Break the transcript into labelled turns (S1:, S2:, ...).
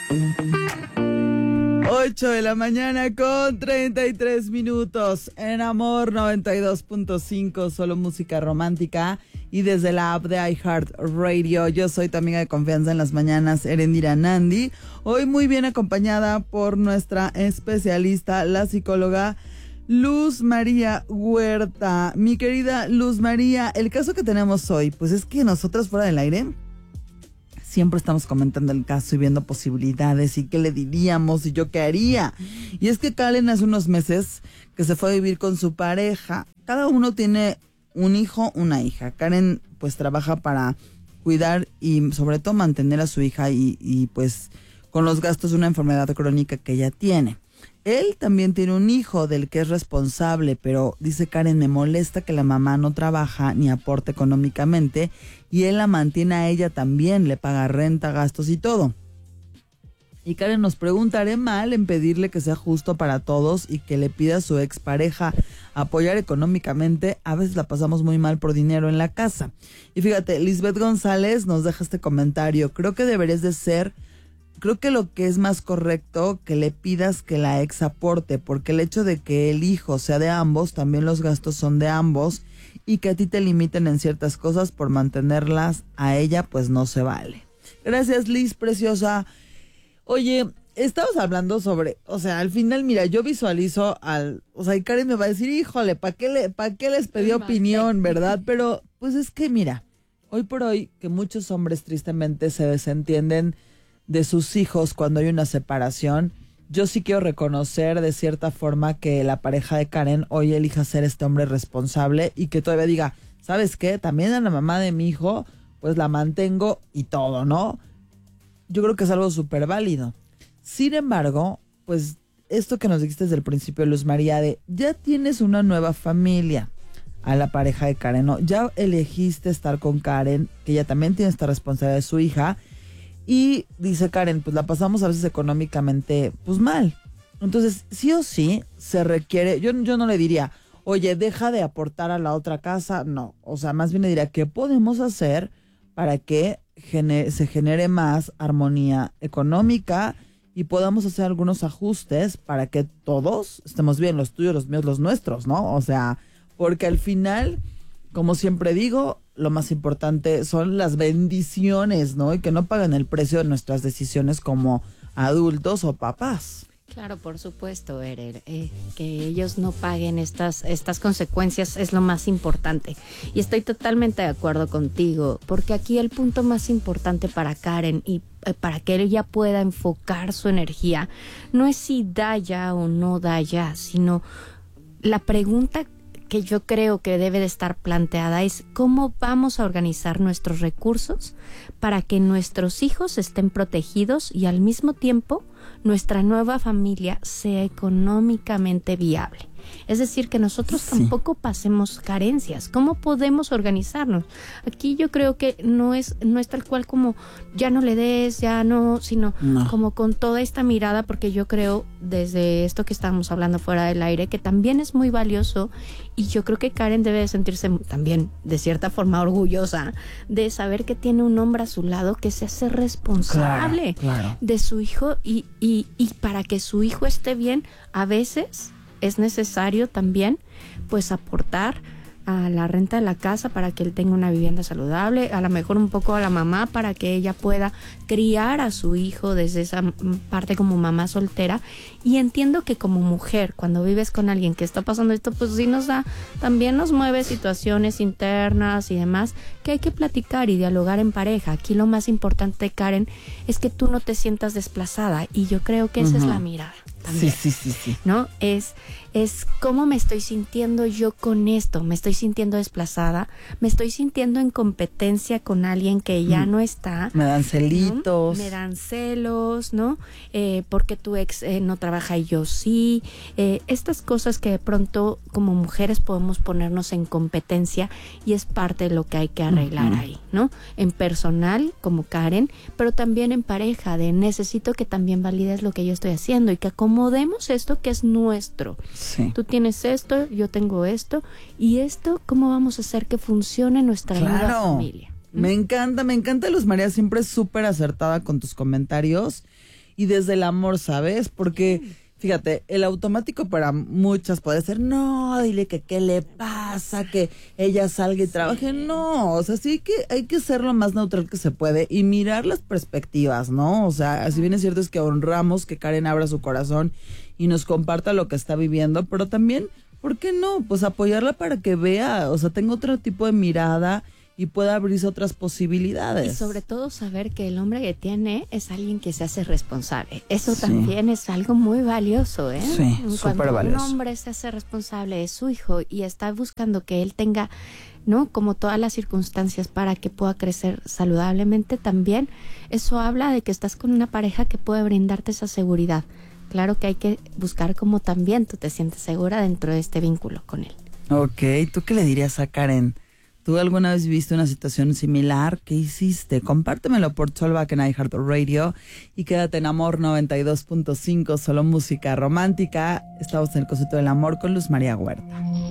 S1: 8 de la mañana con 33 minutos en Amor 92.5, solo música romántica y desde la app de iHeartRadio. Yo soy tu amiga de confianza en las mañanas, Erendira Nandi. Hoy muy bien acompañada por nuestra especialista, la psicóloga Luz María Huerta. Mi querida Luz María, el caso que tenemos hoy, pues es que nosotras fuera del aire siempre estamos comentando el caso y viendo posibilidades y qué le diríamos y yo qué haría. Y es que Karen hace unos meses que se fue a vivir con su pareja. Cada uno tiene un hijo, una hija. Karen pues trabaja para cuidar y sobre todo mantener a su hija y pues con los gastos de una enfermedad crónica que ella tiene. Él también tiene un hijo del que es responsable, pero dice Karen, me molesta que la mamá no trabaja ni aporte económicamente y él la mantiene a ella también, le paga renta, gastos y todo. Y Karen nos pregunta, ¿haré mal en pedirle que sea justo para todos y que le pida a su expareja apoyar económicamente? A veces la pasamos muy mal por dinero en la casa. Y fíjate, Lisbeth González nos deja este comentario, creo que lo que es más correcto que le pidas que la ex aporte, porque el hecho de que el hijo sea de ambos, también los gastos son de ambos, y que a ti te limiten en ciertas cosas por mantenerlas a ella, pues no se vale. Gracias, Liz, preciosa. Oye, estabas hablando sobre, o sea, al final, mira, yo visualizo y Karen me va a decir, híjole, ¿para qué les pedí opinión, verdad? Pero, pues es que, mira, hoy por hoy, que muchos hombres tristemente se desentienden de sus hijos cuando hay una separación, yo sí quiero reconocer de cierta forma que la pareja de Karen hoy elija ser este hombre responsable y que todavía diga, ¿sabes qué? También a la mamá de mi hijo, pues la mantengo y todo, ¿no? Yo creo que es algo súper válido. Sin embargo, pues esto que nos dijiste desde el principio, Luz María, de ya tienes una nueva familia a la pareja de Karen, ¿no? Ya elegiste estar con Karen, que ella también tiene esta responsabilidad de su hija. Y dice Karen, pues la pasamos a veces económicamente, pues mal. Entonces, sí o sí, se requiere, yo no le diría, oye, deja de aportar a la otra casa, no. O sea, más bien le diría, ¿qué podemos hacer para que se genere más armonía económica y podamos hacer algunos ajustes para que todos estemos bien, los tuyos, los míos, los nuestros, ¿no? O sea, porque al final, como siempre digo, lo más importante son las bendiciones, ¿no? Y que no paguen el precio de nuestras decisiones como adultos o papás.
S2: Claro, por supuesto, Erer, que ellos no paguen estas consecuencias es lo más importante. Y estoy totalmente de acuerdo contigo, porque aquí el punto más importante para Karen y para que ella pueda enfocar su energía no es si da ya o no da ya, sino la pregunta que yo creo que debe de estar planteada es cómo vamos a organizar nuestros recursos para que nuestros hijos estén protegidos y al mismo tiempo nuestra nueva familia sea económicamente viable. Es decir, que nosotros tampoco pasemos carencias. ¿Cómo podemos organizarnos? Aquí yo creo que no es tal cual como ya no le des, ya no, sino como con toda esta mirada, porque yo creo desde esto que estamos hablando fuera del aire, que también es muy valioso y yo creo que Karen debe de sentirse también de cierta forma orgullosa de saber que tiene un hombre a su lado que se hace responsable de su hijo y para que su hijo esté bien, a veces es necesario también pues aportar a la renta de la casa para que él tenga una vivienda saludable, a lo mejor un poco a la mamá para que ella pueda criar a su hijo desde esa parte como mamá soltera. Y entiendo que como mujer, cuando vives con alguien que está pasando esto, pues sí también nos mueve situaciones internas y demás que hay que platicar y dialogar en pareja. Aquí lo más importante, Karen, es que tú no te sientas desplazada y yo creo que esa es la mirada. También, sí. ¿No? Es cómo me estoy sintiendo yo con esto. Me estoy sintiendo desplazada, me estoy sintiendo en competencia con alguien que ya no está.
S1: Me dan celitos.
S2: ¿No? Me dan celos, ¿no? Porque tu ex no trabaja y yo sí. Estas cosas que de pronto como mujeres podemos ponernos en competencia y es parte de lo que hay que arreglar ahí, ¿no? En personal, como Karen, pero también en pareja, de necesito que también valides lo que yo estoy haciendo y que acomodemos esto que es nuestro. Sí. Tú tienes esto, yo tengo esto, y esto, ¿cómo vamos a hacer que funcione nuestra nueva familia?
S1: Me encanta, Luz María, siempre es súper acertada con tus comentarios. y desde el amor, ¿sabes? Porque, fíjate, el automático para muchas puede ser, no, dile que qué le pasa, que ella salga y trabaje. No, o sea, sí que hay que ser lo más neutral que se puede y mirar las perspectivas, ¿no? O sea, si bien es cierto es que honramos que Karen abra su corazón y nos comparta lo que está viviendo, pero también, ¿por qué no? Pues apoyarla para que vea, o sea, tenga otro tipo de mirada y pueda abrirse otras posibilidades.
S2: Y sobre todo saber que el hombre que tiene es alguien que se hace responsable. Eso también es algo muy valioso, ¿eh?
S1: Sí, súper valioso.
S2: Cuando un hombre se hace responsable de su hijo y está buscando que él tenga, ¿no?, como todas las circunstancias para que pueda crecer saludablemente también, eso habla de que estás con una pareja que puede brindarte esa seguridad. Claro que hay que buscar cómo también tú te sientes segura dentro de este vínculo con él.
S1: Ok, ¿tú qué le dirías a Karen? ¿Tú alguna vez viste una situación similar? ¿Qué hiciste? Compártemelo por Talkback en iHeartRadio y quédate en Amor 92.5, solo música romántica. Estamos en el Cosito del Amor con Luz María Huerta.